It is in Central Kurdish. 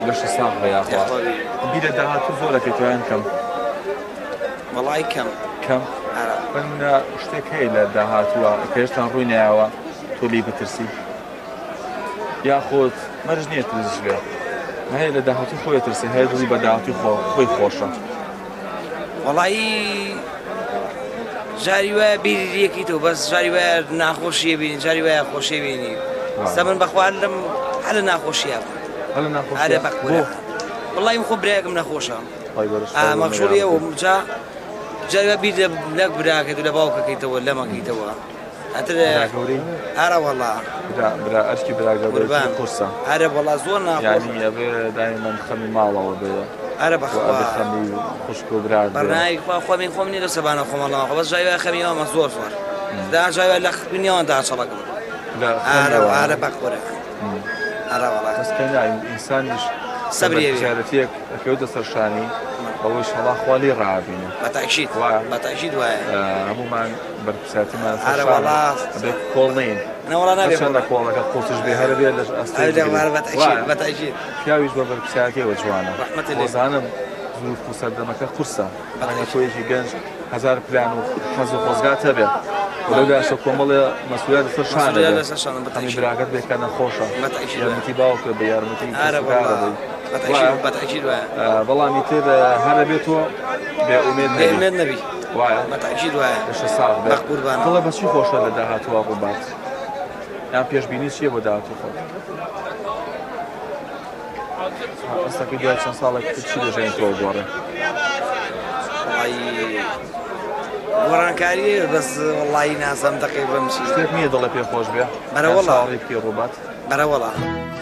لەش ساغ یاخوا بیرە داهاتوو زۆرەکەیتوان کەم وەڵای کەم من شتێک هەیە لە داهاتووە کە هێشتا ڕووی نایەوە تۆ لی بترسی یاخۆت مەرج نییە ترس لێ هەیە لە داهاتوو خۆی ترسی هەیە دڵی بە داهاتوی خۆی خۆشە وەڵایی جاری وایە بیریەکی تۆ بەس جاری وایە ناخۆشیە بینی جاری وایە خۆشی بینی سەمن بەخوارد لەم هەلە ناخۆشیە هەرە بەخۆرە وەڵی من خۆ برایەکم نەخۆشە مەخشوریە و جاری وایە بیر لەک براکەیت و لە باوکەکەیتەوە لەمەکەیتەوە ئارە وەڵا برا ئەرکی براگەڵ قورسە ئارە وەڵا زۆر ناخۆش یعنی ئەبێ دایمەن خەمی ماڵەوە بێ ئارە بەخوا خەمی خوشک و براد بەرنامەی خۆمی خۆم نیە لە سەبانە خۆمەڵەوە بەس جای وایە خەمیەوەمە زۆر دا جای وایە لە خبینیەوە داچەڵەکەم ئارە بەخۆرە ئارە وەڵا کەسکەی ئینسانیش سەبریەوێ زیارەتیەک ئەکەوتە سەرشانی ئەوەی شەڵا خوالی ڕابینە بەتاکید وایە هەموومان بەرپرسیاتیمان سەرشان کۆڵ نین نەوەڵا نابێت چەندە کۆڵەکە قوتش بێ هەرە بێت لە بەتاکید پیاویش بە بەرپرسیاتیەوە جوانە خۆزانم زروف و سەردەمەکە قورسە ئەگە تۆیەکی گەنج هەزار پلان و حەز و خۆزگات هەبێت لەوداشە کۆمەڵێ مەسئولیت لەسەر شانە هەمی براکەت بێکە نەخۆشە یارمەتی باوکە بە یارمەتی بەتاکید وایە بەڵامی تر هەرە بێتەوە بێ ئومێد نەبی وایە بەتاکید وایە لەشە ساغ بێت دڵە بەچی خۆشە لە داهاتووە ڕووبات یان پێشبینی چییە بۆ داهاتوو خۆت ئەستەکەی دوای چەند ساڵێک چی دەژێنیتەوە گۆڕێ گۆڕانکاریە بەس وەڵی ناسەم دەقی بەم چی شتێک نییە دڵە پێ خۆش بێ بەرەوەڵا پێ ڕووبات بەرەوەڵا